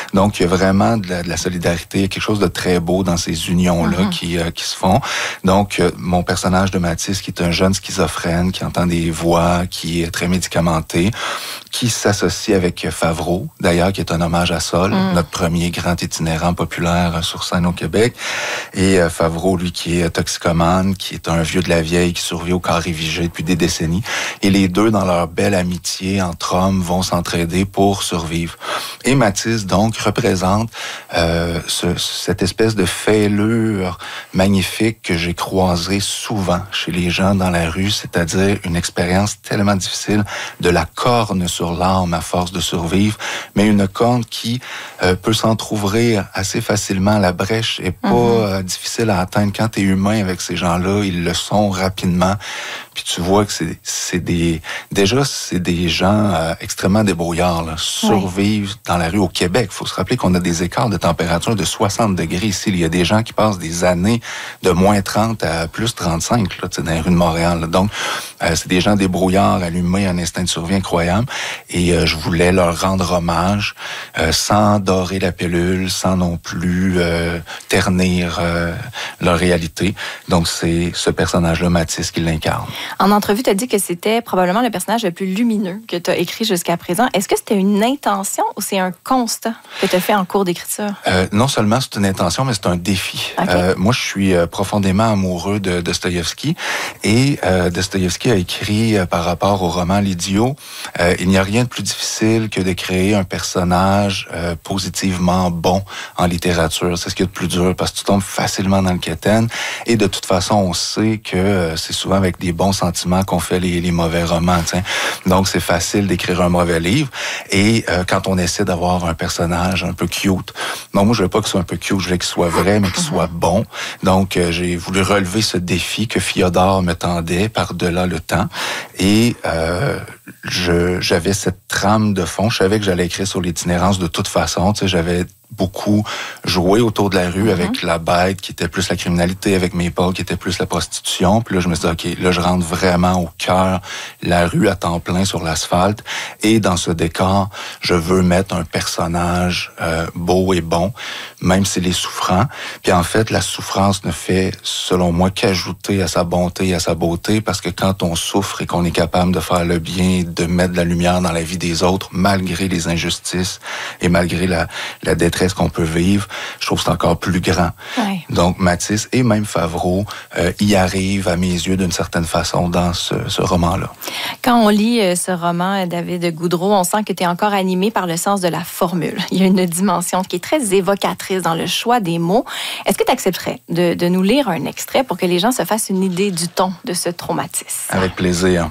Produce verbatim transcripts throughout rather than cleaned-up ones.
Donc, il y a vraiment de la, de la solidarité, il y a quelque chose de très beau dans ces unions-là mm-hmm. qui, euh, qui se font. Donc, euh, mon personnage de Mathis, qui est un jeune schizophrène, qui entend des voix, qui est très médicamenté, qui s'associe avec Favreau, d'ailleurs, qui est un hommage à Sol, mm. notre premier grand itinérant populaire sur scène au Québec. Et euh, Favreau, lui, qui est toxicomane, qui est un vieux de la vieille, qui survit au carré vigé depuis des décennies. Et les deux, dans leur belle amitié entre hommes, vont s'entraider pour survivre. Et Mathis, donc, représente euh, ce, cette espèce de fêlure magnifique que j'ai croisée souvent chez les gens dans la rue, c'est-à-dire une expérience tellement difficile de la corne sur l'âme à force de survivre, mais une corne qui euh, peut s'entrouvrir assez facilement. La brèche est pas mm-hmm. euh, difficile à atteindre. Quand tu es humain avec ces gens-là, ils le sont rapidement. Puis tu vois que c'est, c'est des... Déjà, c'est des gens euh, extrêmement débrouillards, là. Survivre oui. dans la rue au Québec. Il faut se rappeler qu'on a des écarts de température de soixante degrés ici. Il y a des gens qui passent des années de moins trente à plus trente-cinq là, dans les rues de Montréal. Là. Donc, euh, c'est des gens débrouillards, allumés, un instinct de survie incroyable. Et euh, je voulais leur rendre hommage euh, sans dorer la pilule, sans non plus euh, ternir euh, leur réalité. Donc, c'est ce personnage-là, Mathis, qui l'incarne. En entrevue, tu as dit que c'était probablement le personnage le plus lumineux que tu as écrit jusqu'à présent. Est-ce que c'était une intention ou c'est un constat que tu as fait en cours d'écriture? Euh, non seulement c'est une intention, mais c'est un défi. Okay. Euh, moi, je suis profondément amoureux de Dostoïevski et euh, Dostoïevski a écrit euh, par rapport au roman L'Idiot, euh, il n'y a rien de plus difficile que de créer un personnage euh, positivement bon en littérature. C'est ce qui est le plus dur parce que tu tombes facilement dans le quétaine et de toute façon, on sait que euh, c'est souvent avec des bons sentiments qu'on fait les, les mauvais romans. T'sais. Donc, c'est facile d'écrire un mauvais livre. Et euh, quand on essaie d'avoir un personnage un peu cute, non, moi, je veux pas qu'il soit un peu cute, je veux qu'il soit vrai, mais qu'il soit bon. Donc, euh, j'ai voulu relever ce défi que Fiodor me tendait par-delà le temps. Et euh, je, j'avais cette trame de fond. Je savais que j'allais écrire sur l'itinérance de toute façon. Tu sais, j'avais beaucoup joué autour de la rue mm-hmm. avec la bête qui était plus la criminalité, avec Maple qui était plus la prostitution. Puis là, je me suis dit, OK, là, je rentre vraiment au cœur, la rue à temps plein sur l'asphalte. Et dans ce décor, je veux mettre un personnage euh, beau et bon, même s'il est souffrant. Puis en fait, la souffrance ne fait, selon moi, qu'ajouter à sa bonté et à sa beauté, parce que quand on souffre et qu'on est capable de faire le bien, de mettre de la lumière dans la vie des autres, malgré les injustices et malgré la, la détresse qu'on peut vivre, je trouve que c'est encore plus grand. Ouais. Donc, Mathis et même Favreau euh, y arrivent, à mes yeux, d'une certaine façon, dans ce, ce roman-là. Quand on lit euh, ce roman, David Goudreau, on sent que tu es encore animé par le sens de la formule. Il y a une dimension qui est très évocatrice dans le choix des mots. Est-ce que tu accepterais de, de nous lire un extrait pour que les gens se fassent une idée du ton de ce traumatisme? Avec plaisir.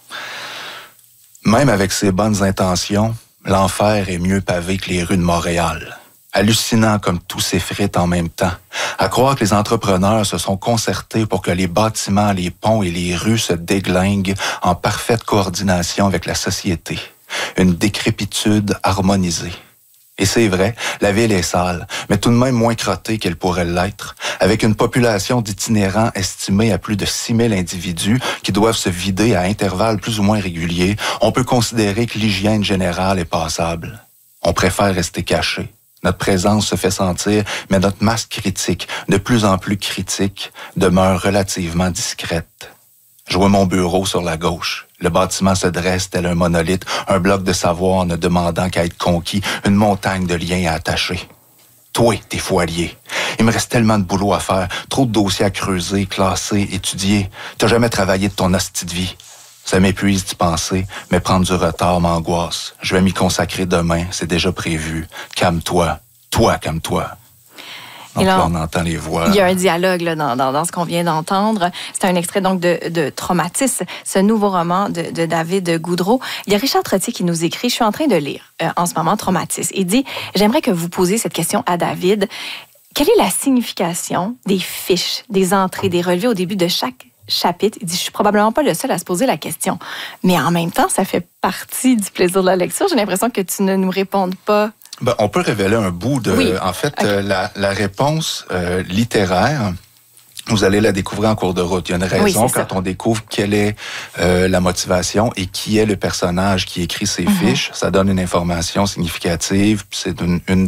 Même avec ses bonnes intentions, l'enfer est mieux pavé que les rues de Montréal. Hallucinant comme tout s'effrite en même temps. À croire que les entrepreneurs se sont concertés pour que les bâtiments, les ponts et les rues se déglinguent en parfaite coordination avec la société. Une décrépitude harmonisée. Et c'est vrai, la ville est sale, mais tout de même moins crottée qu'elle pourrait l'être, avec une population d'itinérants estimée à plus de six mille individus qui doivent se vider à intervalles plus ou moins réguliers. On peut considérer que l'hygiène générale est passable. On préfère rester caché. Notre présence se fait sentir, mais notre masse critique, de plus en plus critique, demeure relativement discrète. Je vois mon bureau sur la gauche. Le bâtiment se dresse tel un monolithe, un bloc de savoir ne demandant qu'à être conquis, une montagne de liens à attacher. Toi, t'es foilier. Il me reste tellement de boulot à faire, trop de dossiers à creuser, classer, étudier. T'as jamais travaillé de ton hostie de vie. Ça m'épuise d'y penser, mais prendre du retard m'angoisse. Je vais m'y consacrer demain, c'est déjà prévu. Calme-toi. Toi, calme-toi. Donc là, là, on entend les voix. Il y a un dialogue là, dans, dans, dans ce qu'on vient d'entendre. C'est un extrait donc de, de Traumatisme, ce nouveau roman de, de David Goudreau. Il y a Richard Trottier qui nous écrit, je suis en train de lire euh, en ce moment Traumatisme. Il dit, j'aimerais que vous posiez cette question à David. Quelle est la signification des fiches, des entrées, des relevés au début de chaque chapitre? Il dit, je suis probablement pas le seul à se poser la question. Mais en même temps, ça fait partie du plaisir de la lecture. J'ai l'impression que tu ne nous répondes pas. Ben, on peut révéler un bout de... Oui. En fait, okay. euh, la, la réponse euh, littéraire, vous allez la découvrir en cours de route. Il y a une raison oui, quand ça. on découvre quelle est euh, la motivation et qui est le personnage qui écrit ces mm-hmm. fiches. Ça donne une information significative. C'est une, une